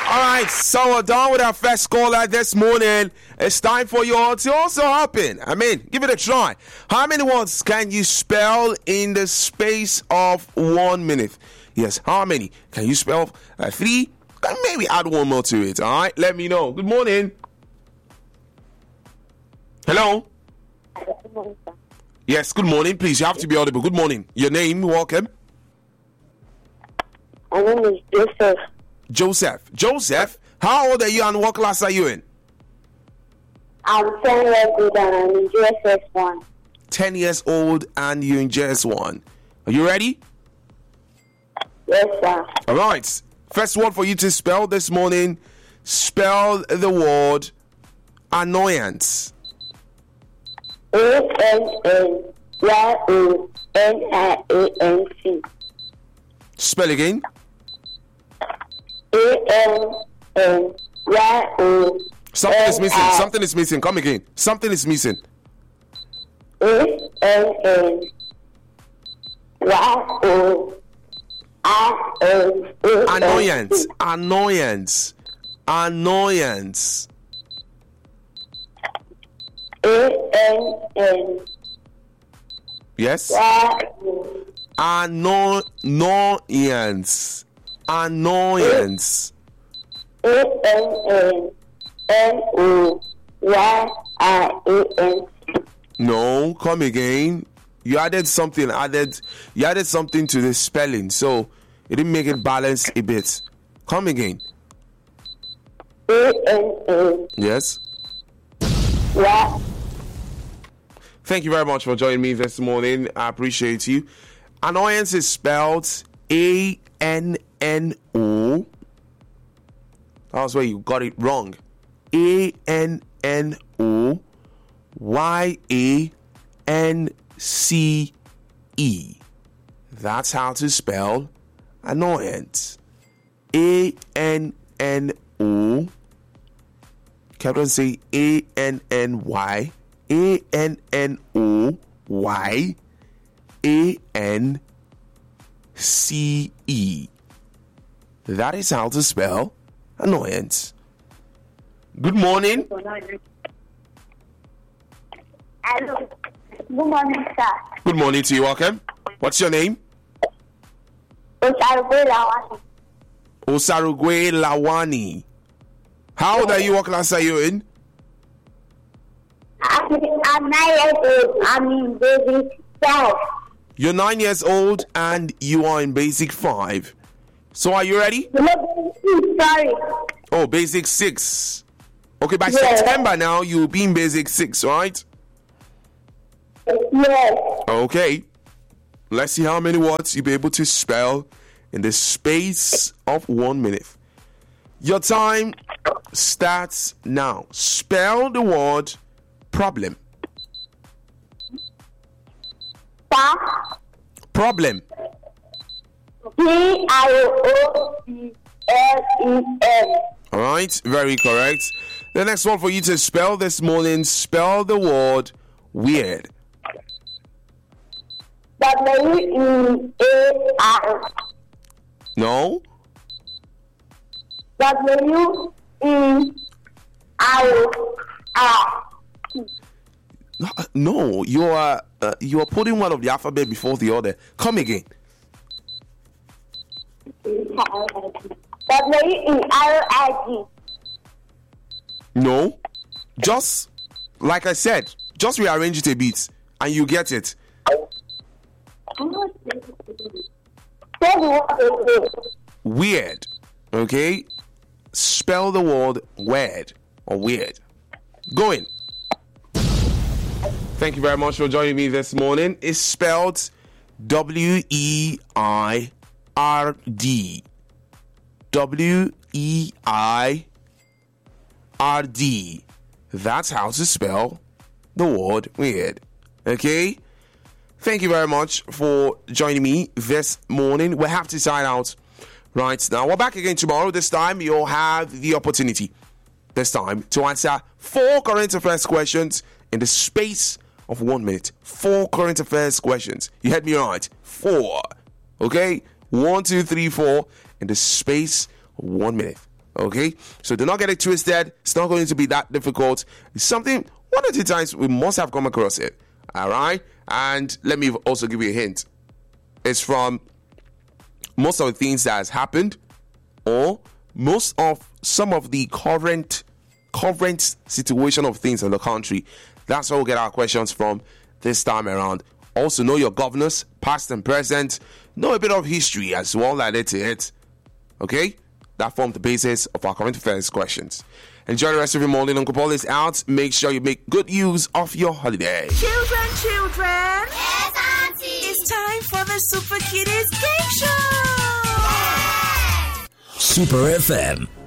All right, so we're done with our first caller this morning. It's time for you all to also hop in. Give it a try. How many words can you spell in the space of 1 minute? Yes, how many? Can you spell 3? Maybe add one more to it. All right, let me know. Good morning. Hello? Good morning, sir. Yes, good morning. Please, you have to be audible. Good morning. Your name, welcome. My name is Joseph. Joseph, how old are you and what class are you in? I'm 10 years old and I'm in GSS 1. 10 years old and you're in JS1. Are you ready? Yes, sir. All right. First word for you to spell this morning. Spell the word annoyance. ANNYONIANC. Spell again. ANNYO. Something is missing. Something is missing. Come again. Something is missing. ANNYO. Annoyance. Annoyance. Annoyance. Yes. Annoyance. Annoyance. ANNOYIANC. No, come again. You added something to the spelling, so it didn't make it balance a bit. Come again. Yes. Thank you very much for joining me this morning. I appreciate you. Annoyance is spelled ANNO. That's where you got it wrong. ANNOYANCE. That's how to spell annoyance. ANNO. Captain say ANNY. ANNOYANCE. That is how to spell annoyance. Good morning. Hello. Good morning, sir. Good morning to you. Welcome. What's your name? Osarugwe Lawani. How old are you? What class are you in? I'm 9 years old. I'm in basic 5. You're 9 years old and you are in basic 5. So are you ready? Sorry. Oh, basic 6. Okay, by September now you'll be in basic 6, right? Yes. Okay. Let's see how many words you'll be able to spell in the space of 1 minute. Your time starts now. Spell the word problem. Problem. PROBLEM. All right, very correct. The next one for you to spell this morning, spell the word weird. WEAR. No? WEAR. No, you are putting one of the alphabet before the other. Come again. WERIG. No, just like I said, just rearrange it a bit and you get it. Weird. Okay, spell the word weird or weird. Going. Thank you very much for joining me this morning. It's spelled WEIRD. WEIRD. That's how to spell the word weird. Okay? Thank you very much for joining me this morning. We'll have to sign out right now. We're back again tomorrow. This time you'll have the opportunity this time to answer 4 current affairs questions in the space of 1 minute. 4 current affairs questions. You heard me right. 4. Okay? 1, 2, 3, 4 in the space of 1 minute. Okay, so do not get it twisted. It's not going to be that difficult. It's something one or two times we must have come across it. All right, and let me also give you a hint. It's from most of the things that has happened, or most of some of the current situation of things in the country. That's where we'll get our questions from this time around. Also, know your governors, past and present. Know a bit of history as well, added to it. Okay? That formed the basis of our current affairs questions. Enjoy the rest of your morning. Uncle Paul is out. Make sure you make good use of your holiday. Children. Yes, Auntie. It's time for the Super Kiddies Game Show. Super FM